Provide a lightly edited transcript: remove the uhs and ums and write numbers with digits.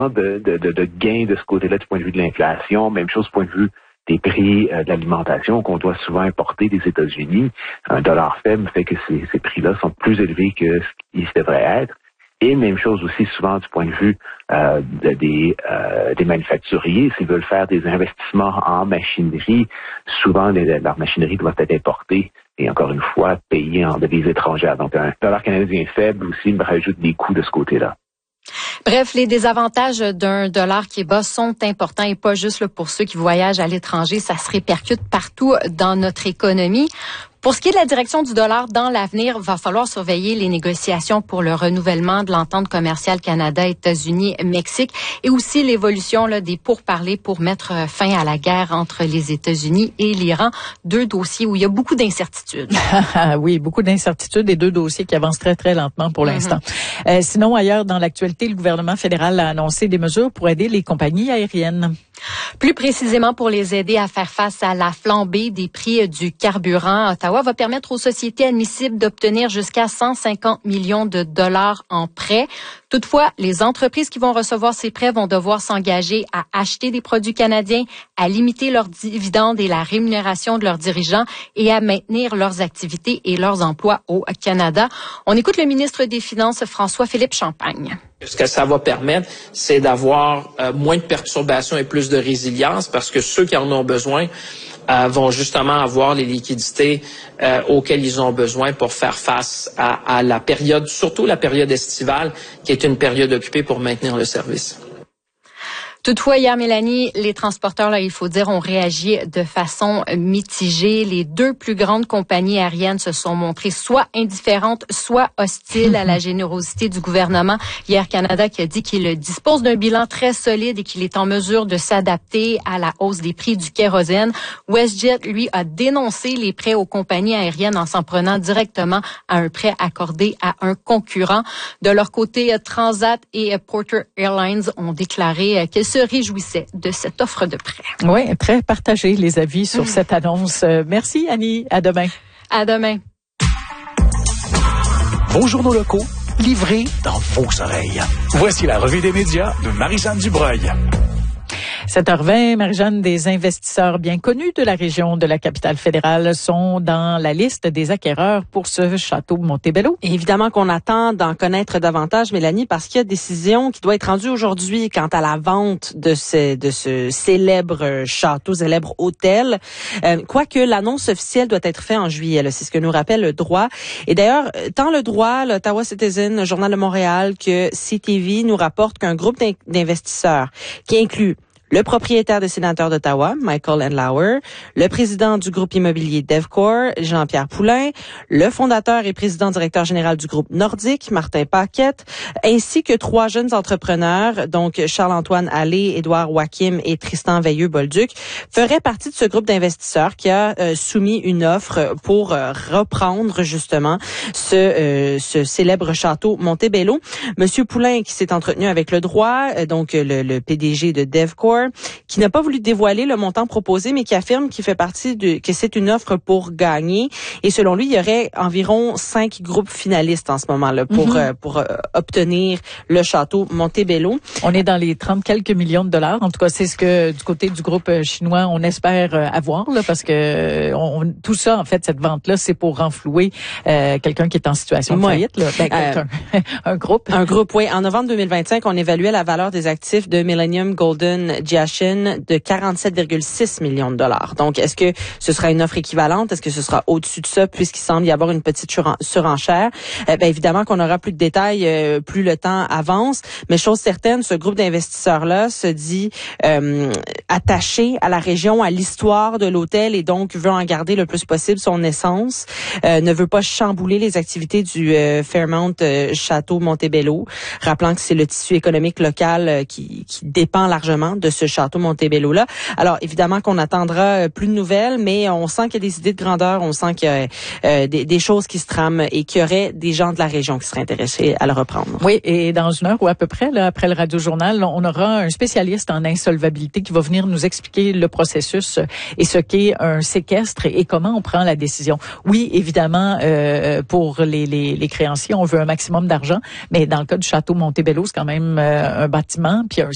de gains de ce côté-là du point de vue de l'inflation. Même chose du point de vue des prix de l'alimentation qu'on doit souvent importer des États-Unis. Un dollar faible fait que ces prix-là sont plus élevés que ce qu'ils devraient être. Et même chose aussi souvent du point de vue des manufacturiers. S'ils veulent faire des investissements en machinerie, souvent leur machinerie doit être importée et encore une fois payée en devises étrangères. Donc un dollar canadien faible aussi me rajoute des coûts de ce côté-là. Bref, les désavantages d'un dollar qui est bas sont importants et pas juste là, pour ceux qui voyagent à l'étranger. Ça se répercute partout dans notre économie. Pour ce qui est de la direction du dollar dans l'avenir, va falloir surveiller les négociations pour le renouvellement de l'entente commerciale Canada, États-Unis, Mexique et aussi l'évolution là, des pourparlers pour mettre fin à la guerre entre les États-Unis et l'Iran. 2 dossiers où il y a beaucoup d'incertitudes. Oui, beaucoup d'incertitudes et 2 dossiers qui avancent très, très lentement pour l'instant. Sinon, ailleurs dans l'actualité, le gouvernement fédéral a annoncé des mesures pour aider les compagnies aériennes. Plus précisément pour les aider à faire face à la flambée des prix du carburant, Ottawa va permettre aux sociétés admissibles d'obtenir jusqu'à 150 millions de dollars en prêts. Toutefois, les entreprises qui vont recevoir ces prêts vont devoir s'engager à acheter des produits canadiens, à limiter leurs dividendes et la rémunération de leurs dirigeants et à maintenir leurs activités et leurs emplois au Canada. On écoute le ministre des Finances, François-Philippe Champagne. Ce que ça va permettre, c'est d'avoir moins de perturbations et plus de résilience parce que ceux qui en ont besoin vont justement avoir les liquidités auxquelles ils ont besoin pour faire face à la période, surtout la période estivale, qui est une période occupée pour maintenir le service. Toutefois, hier, Mélanie, les transporteurs, là, il faut dire, ont réagi de façon mitigée. Les 2 plus grandes compagnies aériennes se sont montrées soit indifférentes, soit hostiles à la générosité du gouvernement. Air Canada qui a dit qu'il dispose d'un bilan très solide et qu'il est en mesure de s'adapter à la hausse des prix du kérosène. WestJet, lui, a dénoncé les prêts aux compagnies aériennes en s'en prenant directement à un prêt accordé à un concurrent. De leur côté, Transat et Porter Airlines ont déclaré qu'ils se réjouissait de cette offre de prêt. Oui, très partagé les avis sur cette annonce. Merci Annie, à demain. À demain. Vos journaux locaux, livrés dans vos oreilles. Voici la revue des médias de Marie-Jeanne Dubreuil. 7h20, Marie-Jeanne, des investisseurs bien connus de la région de la capitale fédérale sont dans la liste des acquéreurs pour ce château Montebello. Et évidemment qu'on attend d'en connaître davantage, Mélanie, parce qu'il y a une décision qui doit être rendue aujourd'hui quant à la vente de ce célèbre château, célèbre hôtel. Quoique l'annonce officielle doit être faite en juillet, là, c'est ce que nous rappelle le droit. Et d'ailleurs, tant le droit, l'Ottawa Citizen, le Journal de Montréal que CTV nous rapportent qu'un groupe d'investisseurs qui inclut le propriétaire des sénateurs d'Ottawa, Michael Andlauer, le président du groupe immobilier Devcor, Jean-Pierre Poulain, le fondateur et président directeur général du groupe Nordique, Martin Paquette, ainsi que 3 jeunes entrepreneurs, donc Charles-Antoine Allé, Édouard Wakim et Tristan Veilleux-Bolduc, feraient partie de ce groupe d'investisseurs qui a soumis une offre pour reprendre justement ce célèbre château Montebello. Monsieur Poulain, qui s'est entretenu avec le droit, donc le PDG de Devcor, qui n'a pas voulu dévoiler le montant proposé, mais qui affirme qu'il fait partie que c'est une offre pour gagner. Et selon lui, il y aurait environ 5 groupes finalistes en ce moment-là pour obtenir le château Montebello. On est dans les 30 quelques millions de dollars. En tout cas, c'est ce que du côté du groupe chinois, on espère avoir, là, parce que tout ça, en fait, cette vente-là, c'est pour renflouer quelqu'un qui est en situation de faillite. Là. Un groupe. Un groupe, oui. En novembre 2025, on évaluait la valeur des actifs de Millennium Golden Jiaxin de 47,6 millions de dollars. Donc, est-ce que ce sera une offre équivalente? Est-ce que ce sera au-dessus de ça, puisqu'il semble y avoir une petite surenchère? Évidemment qu'on aura plus de détails plus le temps avance, mais chose certaine, ce groupe d'investisseurs-là se dit attaché à la région, à l'histoire de l'hôtel et donc veut en garder le plus possible son essence, ne veut pas chambouler les activités du Fairmount Château Montebello, rappelant que c'est le tissu économique local qui dépend largement de ce château Montebello-là. Alors, évidemment qu'on attendra plus de nouvelles, mais on sent qu'il y a des idées de grandeur, on sent qu'il y a des choses qui se trament et qu'il y aurait des gens de la région qui seraient intéressés à le reprendre. Oui, et dans une heure ou à peu près, là, après le Radio-Journal, on aura un spécialiste en insolvabilité qui va venir nous expliquer le processus et ce qu'est un séquestre et comment on prend la décision. Oui, évidemment, pour les créanciers, on veut un maximum d'argent, mais dans le cas du château Montebello, c'est quand même un bâtiment, puis un